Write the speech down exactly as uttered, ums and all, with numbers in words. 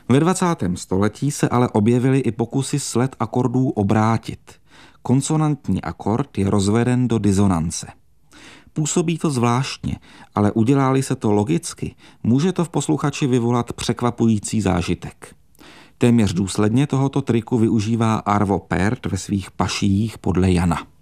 Ve dvacátém století se ale objevily i pokusy sled akordů obrátit. Konsonantní akord je rozveden do disonance. Působí to zvláštně, ale udělá-li se to logicky, může to v posluchači vyvolat překvapující zážitek. Téměř důsledně tohoto triku využívá Arvo Pärt ve svých pašijích podle Jana.